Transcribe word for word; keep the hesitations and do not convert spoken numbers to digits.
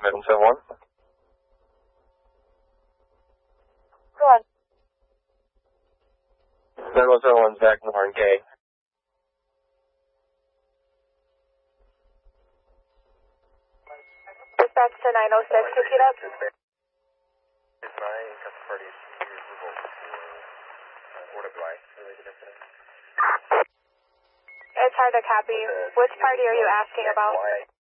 seven seven one. Go on. nine one seven one's back in the horn, K. Dispatch to nine oh six, repeat up. Is my customer party removal for order device related incident? It's hard to copy. Which party are you asking about?